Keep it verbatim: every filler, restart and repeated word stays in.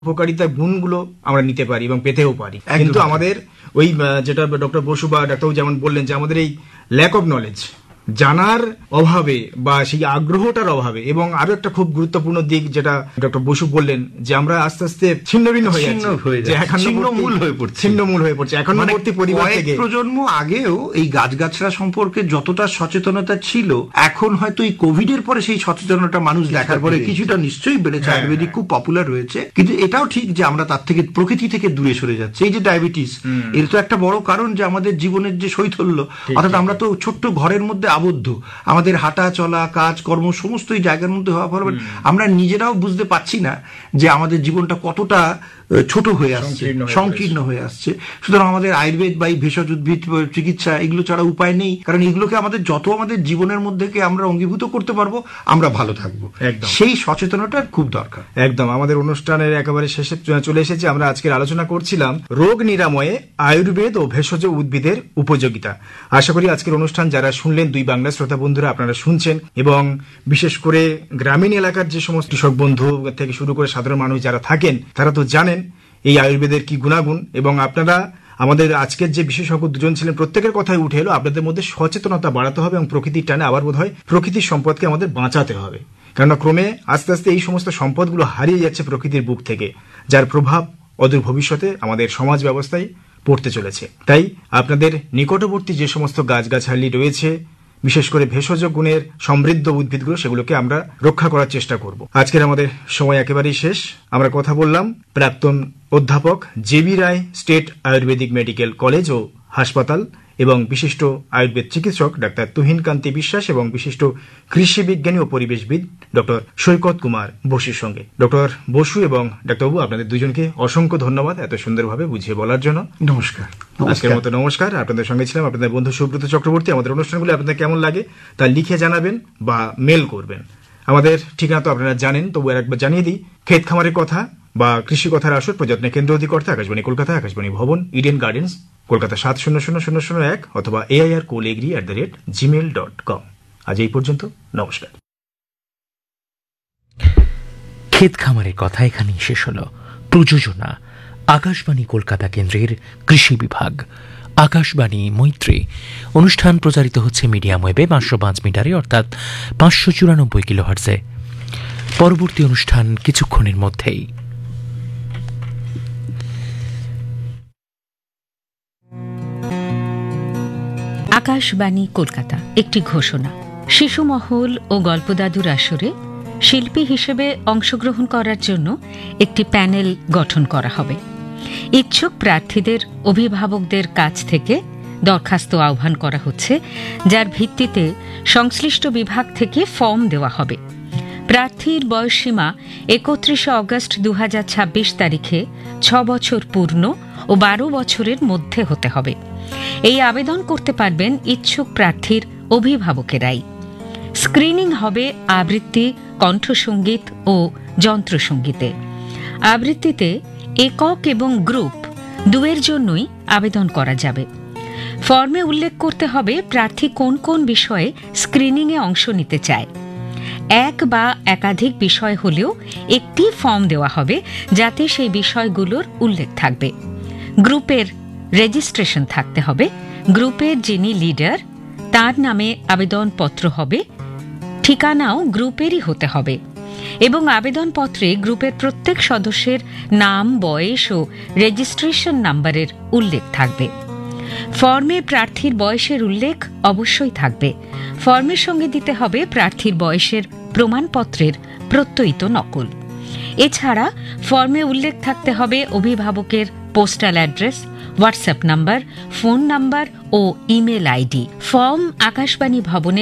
উপকারিতার গুণগুলো আমরা নিতে পারি এবং পেতেও পারি। কিন্তু আমাদের ওই যেটা ডক্টর বসু বা ডাক্তারবাবু যেমন বললেন যে আমাদের এই ল্যাক অফ নলেজ, জানার অভাবে বা সেই আগ্রহটার অভাবে, এবং আরো একটা খুব গুরুত্বপূর্ণ দিক যেটা ডক্টর বসু বললেন যে আমরা আস্তে আস্তে ছিন্ন ভিন্ন হয়ে যাচ্ছি, ছিন্নমূল হয়ে পড়ছে ছিন্নমূল হয়ে পড়ছে একান্নবর্তী পরিবার থেকে। প্রজন্ম আগেও এই গাছগাছরা সম্পর্কে যতটা সচেতনতা ছিল, এখন হয়তো এই কোভিড এর পরে সেই সচেতনতা মানুষ দেখার পরে কিছুটা নিশ্চয়ই বেড়েছে। আয়ুর্বেদিক খুব পপুলার হয়েছে, কিন্তু এটাও ঠিক যে আমরা তার থেকে প্রকৃতি থেকে দূরে সরে যাচ্ছি। এই যে ডায়াবেটিস, এর তো একটা বড় কারণ যে আমাদের জীবনের যে শৈথল্য, অর্থাৎ আমরা তো ছোট্ট ঘরের মধ্যে আবদ্ধ, আমাদের হাঁটা চলা কাজ কর্ম সমস্ত এই জায়গার মধ্যে হওয়া ফলে আমরা নিজেরাও বুঝতে পারছি না যে আমাদের জীবনটা কতটা ছোট হয়ে আসছে, সংকীর্ণ হয়ে আসছে। সুতরাং আমাদের আয়ুর্বেদ বা ভেষজ উদ্ভিদ চিকিৎসা এগুলো ছাড়া উপায় নেই, কারণ এগুলোকে আমাদের যত আমাদের জীবনের মধ্যে আমরা অঙ্গীভূত করতে পারবো আমরা ভালো থাকবো। সেই সচেতনতার খুব দরকার। একদম। আমাদের অনুষ্ঠানের একেবারে শেষে চলে এসেছে। আমরা আজকের আলোচনা করছিলাম রোগ নিরাময়ে আয়ুর্বেদ ও ভেষজ উদ্ভিদের উপযোগিতা। আশা করি আজকের অনুষ্ঠান যারা শুনলেন, দুই বাংলা শ্রোতা বন্ধুরা আপনারা শুনছেন, এবং বিশেষ করে গ্রামীণ এলাকার যে সমস্ত কৃষক বন্ধু থেকে শুরু করে সাধারণ মানুষ যারা থাকেন তারা তো জানেন এই আয়ুর্বেদের কি গুণাগুণ। এবং আপনারা আমাদের আজকের যে বিশেষজ্ঞ দুজন ছিলেন প্রত্যেকের কথাই উঠে এলো, আপনাদের মধ্যে সচেতনতা বাড়াতে হবে এবং প্রকৃতির টানে আবার বোধ হয় প্রকৃতির সম্পদকে আমাদের বাঁচাতে হবে, কেননা ক্রমে আস্তে আস্তে এই সমস্ত সম্পদগুলো হারিয়ে যাচ্ছে প্রকৃতির বুক থেকে, যার প্রভাব অদূর ভবিষ্যতে আমাদের সমাজ ব্যবস্থায় পড়তে চলেছে। তাই আপনাদের নিকটবর্তী যে সমস্ত গাছগাছালি রয়েছে, বিশেষ করে ভেষজ গুণের সমৃদ্ধ উদ্ভিদগুলো, সেগুলোকে আমরা রক্ষা করার চেষ্টা করব। আজকের আমাদের সময় একেবারেই শেষ। আমরা কথা বললাম প্রাক্তন অধ্যাপক জে বি রায় স্টেট আয়ুর্বেদিক মেডিকেল কলেজ ও হাসপাতাল এবং বিশিষ্ট আয়ুর্বেদ চিকিৎসক ডাক্তার তুহিন কান্তি বিশ্বাস এবং বিশিষ্ট কৃষি বিজ্ঞানী ও পরিবেশবিদ ডক্টর সৈকত কুমার বসুর সঙ্গে। ডক্টর বসু এবং ডাক্তারবাবু, আপনাদের দুজনকে অসংখ্য ধন্যবাদ এত সুন্দরভাবে বুঝিয়ে বলার জন্য। নমস্কার। আজকের মতো নমস্কার। আপনাদের সঙ্গে ছিলাম আপনাদের বন্ধু সুব্রত চক্রবর্তী। আমাদের অনুষ্ঠানগুলো আপনাদের কেমন লাগে তা লিখে জানাবেন বা মেল করবেন। আমাদের ঠিকানা তো আপনারা জানেন, তবু একবার জানিয়ে দিই। ক্ষেত খামারের কথা বা কৃষি কথার আসর, প্রযত্নে কেন্দ্র অধিকর্তা, আকাশবাণী কলকাতা, আকাশবাণী ভবন, ইডেন গার্ডেন্স, কলকাতা সাত শূন্য শূন্য শূন্য শূন্য এক অথবা AIR কোলেগ্রি at the rate Gmail dot com. আজ এই পর্যন্ত, নমস্কার। ক্ষেত খামারের কথা এখানেই শেষ হলো। প্রযোজনা আকাশবাণী কলকাতা কেন্দ্রের কৃষি বিভাগ, আকাশবাণী মৈত্রী। অনুষ্ঠান প্রচারিত হচ্ছে মিডিয়াম ওয়েবে পাঁচশো পাঁচ মিটারে অর্থাৎ পাঁচশো চুরানব্বই কিলো হার্টজে। পরবর্তী অনুষ্ঠান কিছুক্ষণের মধ্যেই। আকাশবাণী কলকাতা একটি ঘোষণা। শিশু মহল ও গল্পদাদুর আসরে শিল্পী হিসেবে অংশগ্রহণ করার জন্য একটি প্যানেল গঠন করা হবে। ইচ্ছুক প্রার্থীদের অভিভাবকদের কাছ থেকে দরখাস্ত আহ্বান করা হচ্ছে, যার ভিত্তিতে সংশ্লিষ্ট বিভাগ থেকে ফর্ম দেওয়া হবে। প্রার্থীর বয়সসীমা একত্রিশে অগস্ট দু হাজার ছাব্বিশ তারিখে ছ বছর পূর্ণ ও বারো বছরের মধ্যে হতে হবে। এই আবেদন করতে পারবেন ইচ্ছুক প্রার্থীর অভিভাবকেরাই। স্ক্রিনিং হবে আবৃত্তি, কণ্ঠসঙ্গীত ও যন্ত্রসঙ্গীতে। আবৃত্তিতে একক এবং গ্রুপ দুয়ের জন্যই আবেদন করা যাবে। ফর্মে উল্লেখ করতে হবে প্রার্থী কোন কোন বিষয়ে স্ক্রিনিংয়ে অংশ নিতে চায়। এক বা একাধিক বিষয় হলেও একটি ফর্ম দেওয়া হবে, যাতে সেই বিষয়গুলোর উল্লেখ থাকবে। গ্রুপের রেজিস্ট্রেশন থাকতে হবে। গ্রুপের যিনি লিডার তার নামে আবেদনপত্র হবে। ঠিকানাও গ্রুপেরই হতে হবে এবং আবেদনপত্রে গ্রুপের প্রত্যেক সদস্যের নাম, বয়স ও রেজিস্ট্রেশন নাম্বারের উল্লেখ থাকবে। ফর্মে প্রার্থীর বয়সের উল্লেখ অবশ্যই থাকবে। ফর্মের সঙ্গে দিতে হবে প্রার্থীর বয়সের প্রমাণপত্রের প্রত্যয়িত নকল। এছাড়া ফর্মে উল্লেখ থাকতে হবে অভিভাবকের postal address, WhatsApp number, phone number ও ইমেল আইডি। ফর্ম আকাশবাণী ভবনের